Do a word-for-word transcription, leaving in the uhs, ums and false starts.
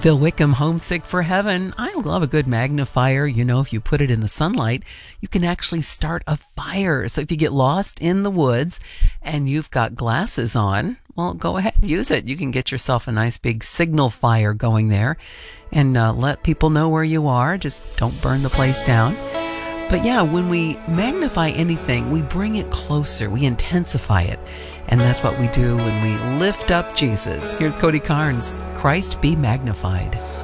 Phil Wickham, Homesick for Heaven. I love a good magnifier. You know, if you put it in the sunlight, you can actually start a fire. So if you get lost in the woods and you've got glasses on, well, go ahead and use it. You can get yourself a nice big signal fire going there and uh, let people know where you are. Just don't burn the place down. But yeah, when we magnify anything, we bring it closer. We intensify it. And that's what we do when we lift up Jesus. Here's Cody Carnes. Christ be magnified.